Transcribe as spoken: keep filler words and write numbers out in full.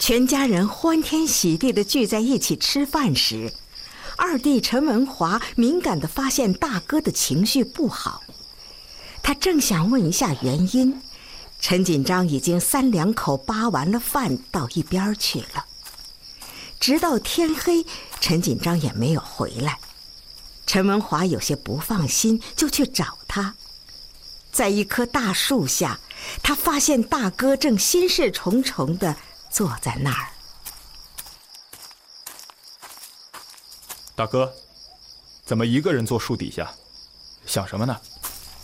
全家人欢天喜地地聚在一起吃饭时，二弟陈文华敏感地发现大哥的情绪不好。他正想问一下原因，陈锦章已经三两口扒完了饭到一边去了。直到天黑，陈锦章也没有回来。陈文华有些不放心，就去找他。在一棵大树下，他发现大哥正心事重重地坐在那儿。 大哥，怎么一个人坐树底下？想什么呢？